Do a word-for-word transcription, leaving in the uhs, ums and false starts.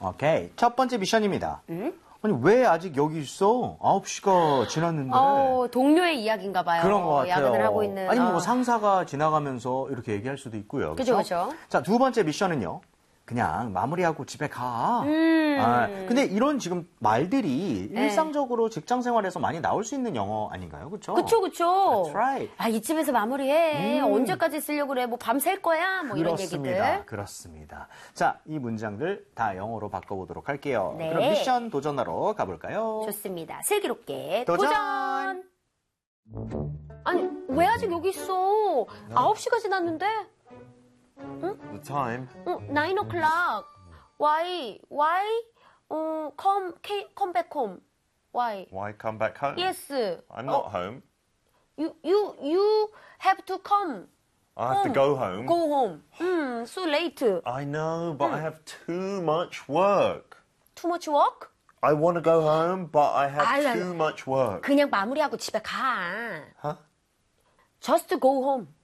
오케이. 첫 번째 미션입니다. 음? 아니, 왜 아직 여기 있어? 아홉 시가 지났는데. 어, 동료의 이야기인가 봐요. 그런 것 같아요. 야근을 하고 있는. 아니, 뭐 어. 상사가 지나가면서 이렇게 얘기할 수도 있고요. 그죠, 그죠? 그죠. 자, 두 번째 미션은요. 그냥 마무리하고 집에 가. 음. 아, 근데 이런 지금 말들이 네. 일상적으로 직장 생활에서 많이 나올 수 있는 영어 아닌가요? 그쵸? 그쵸, 그쵸. That's right. 아, 이쯤에서 마무리해. 음. 언제까지 쓰려고 그래? 뭐 밤샐 거야? 뭐 이런 그렇습니다. 얘기들. 그렇습니다. 자, 이 문장들 다 영어로 바꿔보도록 할게요. 네. 그럼 미션 도전하러 가볼까요? 좋습니다. 슬기롭게 도전! 도전! 아니, 왜 아직 여기 있어? 아홉 시가 지났는데? The time? 어, nine o'clock. Why? Why? 어, come, come back home. Why? Why come back home? Yes. I'm not 어, home. You, you, you have to come. I have to go home. Go home. 음, so late. I know, but I have too much work. Too much work? I want to go home, but I have 아유, too much work. 그냥 마무리하고 집에 가. Huh? Just go home.